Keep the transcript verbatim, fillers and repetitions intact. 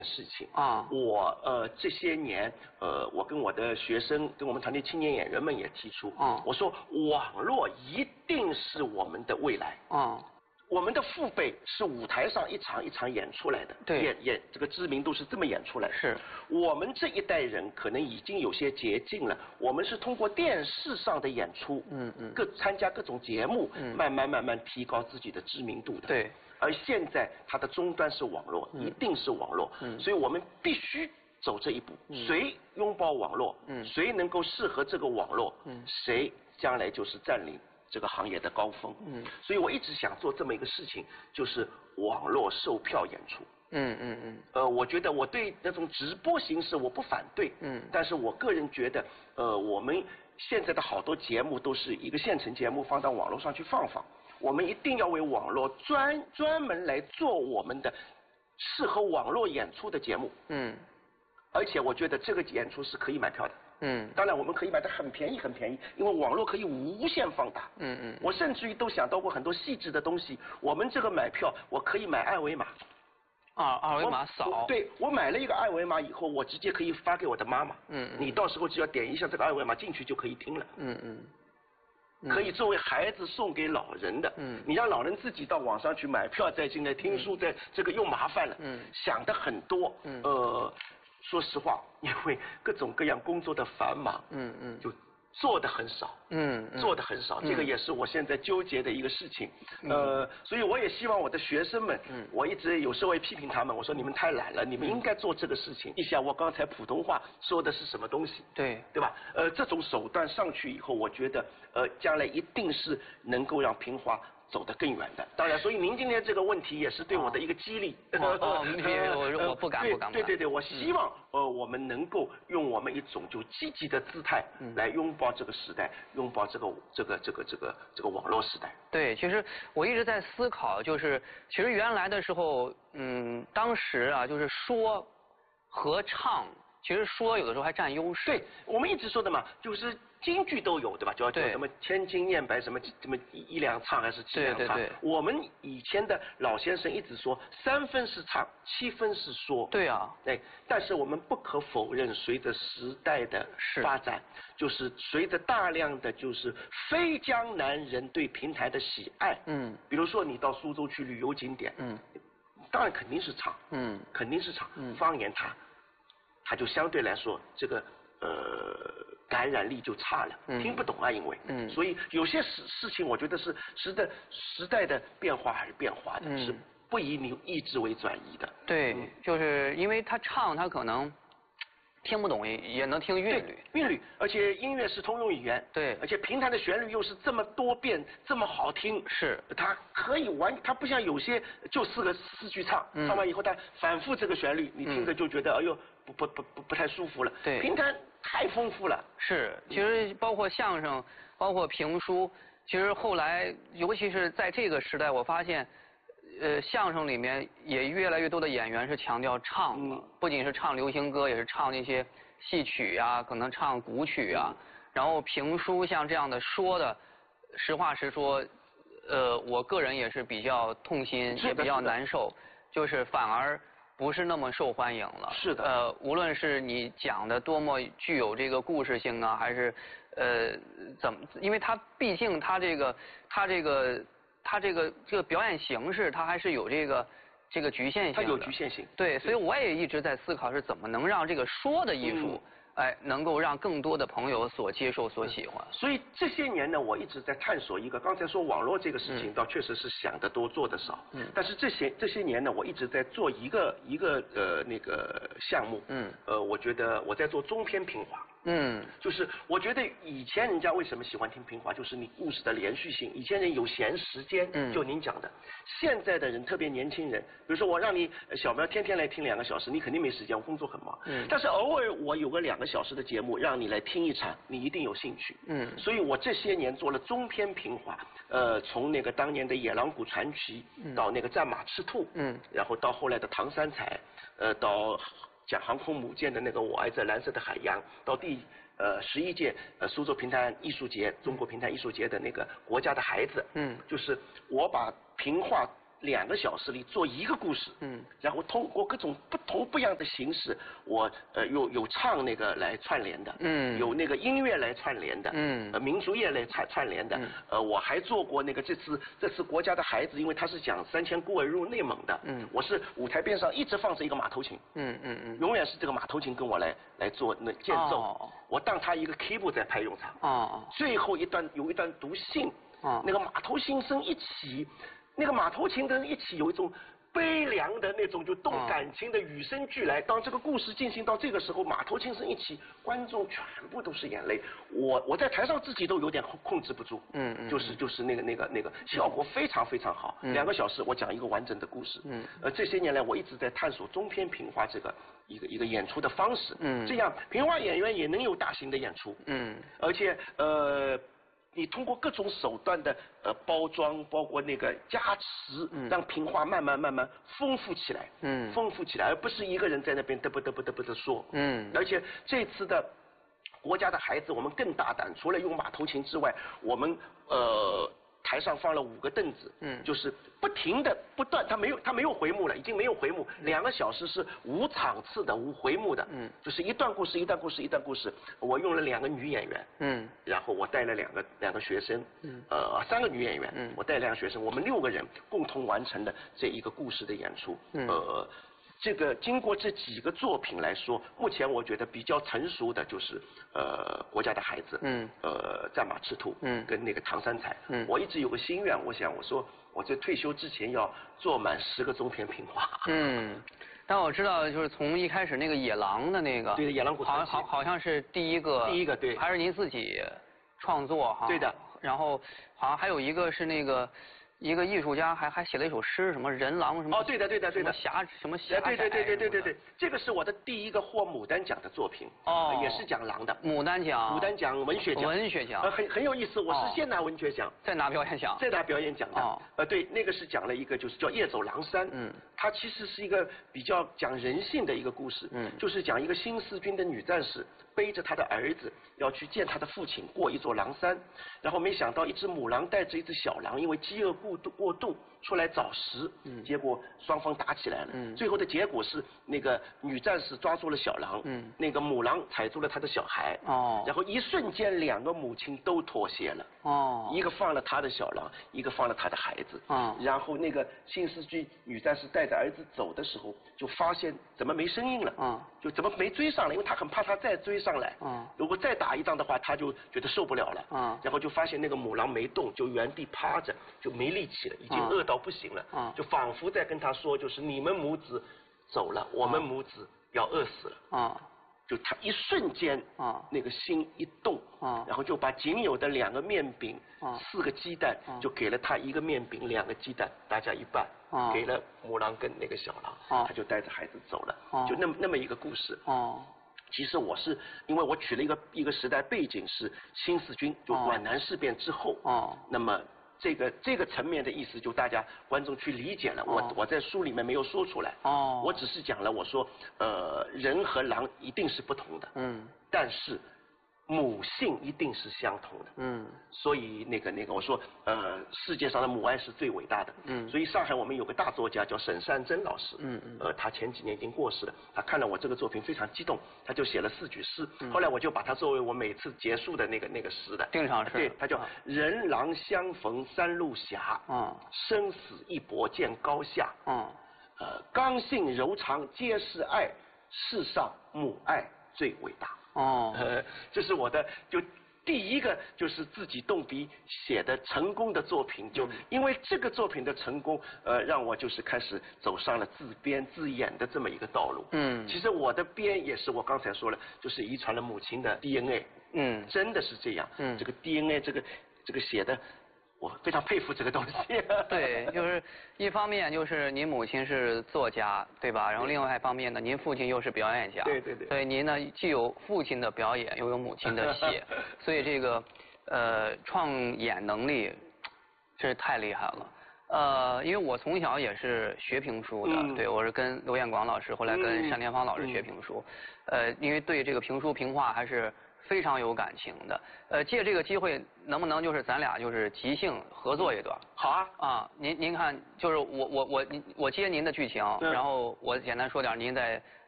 事情啊， 我呃这些年呃，我跟我的学生，跟我们团队青年演员们也提出， 啊， 我说网络一定是我们的未来， 啊， 我们的父辈是舞台上一场一场演出来的， 对， 演演这个知名度是这么演出来的， 是我们这一代人可能已经有些捷径了，我们是通过电视上的演出， 嗯嗯， 各参加各种节目， 嗯， 慢慢慢慢提高自己的知名度的， 对。 而现在它的终端是网络， 嗯、 一定是网络， 嗯， 所以我们必须走这一步。嗯、谁拥抱网络， 嗯， 谁能够适合这个网络， 嗯， 谁将来就是占领这个行业的高峰。 嗯， 所以我一直想做这么一个事情，就是网络售票演出。 嗯嗯嗯。 呃，我觉得我对那种直播形式我不反对。 嗯。 但是我个人觉得，呃，我们现在的好多节目都是一个现成节目放到网络上去放放。我们一定要为网络专专门来做我们的适合网络演出的节目。 嗯。 而且我觉得这个演出是可以买票的。 嗯。 当然我们可以买的很便宜很便宜，因为网络可以无限放大。 嗯嗯。 我甚至于都想到过很多细致的东西。我们这个买票，我可以买二维码。 啊，二维码扫。 对，我买了一个二维码以后，我直接可以发给我的妈妈。 嗯嗯。 你到时候只要点一下这个二维码进去就可以听了。 嗯嗯。 可以作为孩子送给老人的，嗯，你让老人自己到网上去买票再进来听书，在这个又麻烦了，嗯，想的很多，嗯，呃，说实话，因为各种各样工作的繁忙，嗯嗯，就做的很少，嗯，做的很少，这个也是我现在纠结的一个事情，呃，所以我也希望我的学生们，嗯，我一直有时候会批评他们，我说你们太懒了，你们应该做这个事情。一想我刚才普通话说的是什么东西， 对， 对吧？呃，这种手段上去以后，我觉得，呃，将来一定是能够让平华走得更远的。当然，所以您今天这个问题也是对我的一个激励。 哦，哦我我不敢不敢。 对对对，我希望呃我们能够用我们一种就积极的姿态来拥抱这个时代，拥抱这个这个这个这个这个网络时代。 对，其实我一直在思考，就是其实原来的时候，嗯，当时啊，就是说和唱。其实说有的时候还占优势。 对，我们一直说的嘛，就是京剧都有，对吧？叫叫什么千金念白，什么什么一两唱还是七两唱？ 对对对。 我们以前的老先生一直说，三分是唱，七分是说。 对啊。 对，但是我们不可否认，随着时代的发展，就是随着大量的就是非江南人对平台的喜爱，嗯，比如说你到苏州去旅游景点，嗯，当然肯定是唱，嗯，肯定是唱，嗯，方言它。它就相对来说，这个呃感染力就差了，嗯、听不懂啊，因为，嗯，所以有些事事情，我觉得是时代时代的变化还是变化的，嗯、是不以你意志为转移的。 对，嗯、就是因为他唱，他可能听不懂，也也能听韵律， 韵律，而且音乐是通用语言， 对， 而且平台的旋律又是这么多变，这么好听， 是， 它可以完，它不像有些就四个四句唱，嗯、唱完以后它反复这个旋律，你听着就觉得、嗯、哎呦。不不不不不太舒服了， 对， 平台太丰富了。 是，其实包括相声，包括评书，其实后来，尤其是在这个时代，我发现，呃，相声里面也越来越多的演员是强调唱了，嗯、不仅是唱流行歌，也是唱那些戏曲啊，可能唱古曲啊，嗯、然后评书像这样的说的，实话实说，呃，我个人也是比较痛心，也比较难受，就是反而。不是那么受欢迎了。 是的。 呃，无论是你讲的多么具有这个故事性啊，还是呃怎么，因为它毕竟它这个它这个它这个这个表演形式，它还是有这个这个局限性的。 它有局限性。 对，所以我也一直在思考是怎么能让这个说的艺术。嗯哎，能够让更多的朋友所接受、所喜欢。 所以这些年呢，我一直在探索一个。刚才说网络这个事情，倒确实是想得多、做得少。嗯。但是这些这些年呢，我一直在做一个一个呃那个项目。嗯。呃，我觉得我在做中篇评话。嗯。就是我觉得以前人家为什么喜欢听评话，就是你故事的连续性。以前人有闲时间，嗯，就您讲的。现在的人，特别年轻人，比如说我让你小苗天天来听两个小时，你肯定没时间，我工作很忙。嗯。但是偶尔我有个两个小时的节目让你来听一场，你一定有兴趣。嗯，所以我这些年做了中篇评话，呃，从那个当年的野狼谷传奇，嗯、到那个战马赤兔，嗯，然后到后来的唐三彩，呃，到讲航空母舰的那个我爱这蓝色的海洋，到第呃十一届呃苏州评弹艺术节，中国评弹艺术节的那个国家的孩子，嗯，就是我把评话两个小时里做一个故事， 嗯， 然后通过各种不同不一样的形式，我呃有有唱那个来串联的， 嗯， 有那个音乐来串联的， 嗯， 呃民族乐来串串联的， 嗯， 呃我还做过那个这次这次国家的孩子，因为他是讲三千孤儿入内蒙的， 嗯， 我是舞台边上一直放着一个马头琴， 嗯嗯嗯， 永远是这个马头琴跟我来来做那间奏， 哦， 我当他一个 keyboard 在拍用场， 哦， 最后一段有一段读信， 哦， 那个马头琴声一起，那个马头琴跟一起有一种悲凉的那种就动感情的与生俱来。当这个故事进行到这个时候，马头琴声一起，观众全部都是眼泪。我我在台上自己都有点控控制不住， 嗯嗯， 就是就是那个那个那个效果非常非常好， 嗯、 两个小时我讲一个完整的故事。 嗯， 呃这些年来我一直在探索中篇评话这个一个一个演出的方式， 嗯， 这样评话演员也能有大型的演出， 嗯， 而且呃。你通过各种手段的呃包装，包括那个加持， 嗯、 让评话慢慢慢慢丰富起来， 嗯， 丰富起来，而不是一个人在那边嘚啵嘚啵嘚啵的说， 嗯， 而且这次的国家的孩子，我们更大胆，除了用马头琴之外，我们呃台上放了五个凳子， 嗯， 就是不停的不断，它没有它没有回目了，已经没有回目，两个小时是无场次的无回目的， 嗯， 就是一段故事一段故事一段故事，我用了两个女演员， 嗯， 然后我带了两个两个学生， 嗯， 呃三个女演员， 嗯， 我带两个学生，我们六个人共同完成了这一个故事的演出， 嗯， 呃。这个经过这几个作品来说，目前我觉得比较成熟的就是呃国家的孩子， 嗯， 呃战马赤兔， 嗯， 跟那个唐三彩， 嗯， 我一直有个心愿，我想我说我在退休之前要做满十个中篇评话， 嗯，但我知道就是从一开始那个野狼的那个， 对野狼古传奇， 好好好像是第一个， 第一个对， 还是您自己创作哈， 对的， 然后好像还有一个是那个。一个艺术家还还写了一首诗，什么人狼什么？ 哦，对的对的对的。 什么侠什么侠？ 对对对对对对对，这个是我的第一个获牡丹奖的作品， 哦， 也是讲狼的。 牡丹奖。 牡丹奖文学奖。 文学奖。 呃，很很有意思，我是先拿文学奖， 再拿表演奖， 再拿表演奖的。 哦。 呃，对，那个是讲了一个就是叫夜走狼山， 嗯， 它其实是一个比较讲人性的一个故事， 嗯， 就是讲一个新四军的女战士背着她的儿子要去见她的父亲，过一座狼山，然后没想到一只母狼带着一只小狼，因为饥饿过度过度。出来找食，嗯，结果双方打起来了，嗯，最后的结果是那个女战士抓住了小狼，嗯，那个母狼踩住了她的小孩， 哦， 然后一瞬间两个母亲都妥协了， 哦， 一个放了她的小狼，一个放了她的孩子， 嗯， 然后那个新四军女战士带着儿子走的时候，就发现怎么没声音了， 嗯， 就怎么没追上来，因为她很怕她再追上来， 嗯， 如果再打一仗的话，她就觉得受不了了， 嗯， 然后就发现那个母狼没动，就原地趴着，就没力气了，已经饿到不行了， 嗯， 就仿佛在跟他说，就是你们母子走了，我们母子要饿死了， 啊、嗯， 就他一瞬间，啊、嗯，那个心一动，啊、嗯，然后就把仅有的两个面饼，啊、嗯，四个鸡蛋，嗯，就给了他一个面饼，两个鸡蛋，大家一半，啊、嗯，给了母狼跟那个小狼，啊、嗯，他就带着孩子走了，啊、嗯，就那么那么一个故事，哦、嗯。其实我是因为我取了一个一个时代背景是新四军，就皖南事变之后，哦，那么这个这个层面的意思就大家观众去理解了，我、哦、我在书里面没有说出来，哦，我只是讲了我说，呃，人和狼一定是不同的，嗯，但是母性一定是相同的，嗯，所以那个那个我说，呃，世界上的母爱是最伟大的，嗯，所以上海我们有个大作家叫沈善珍老师，嗯嗯，呃，他前几年已经过世了，他看了我这个作品非常激动，他就写了四句诗，嗯、后来我就把它作为我每次结束的那个那个诗的定场诗， 对，他叫、啊、人狼相逢三路霞，啊，生死一搏见高下，啊，呃，刚性柔肠皆是爱，世上母爱最伟大。哦，呃，这是我的就第一个就是自己动笔写的成功的作品，就因为这个作品的成功，呃，让我就是开始走上了自编自演的这么一个道路。嗯，其实我的编也是我刚才说了，就是遗传了母亲的 D N A。嗯，真的是这样。嗯，这个 D N A 这个这个写的。我非常佩服这个东西。 对，就是一方面就是您母亲是作家，对吧？然后另外一方面呢，您父亲又是表演家。 对对对。 所以您呢既有父亲的表演，又有母亲的写，所以这个呃创演能力真是太厉害了。呃，因为我从小也是学评书的，嗯、对我是跟刘彦广老师，后来跟单田芳老师学评书，嗯、呃，因为对这个评书评话还是非常有感情的。呃，借这个机会，能不能就是咱俩就是即兴合作一段？ 好啊。 啊，您您看，就是我我我我接您的剧情，然后我简单说点，您再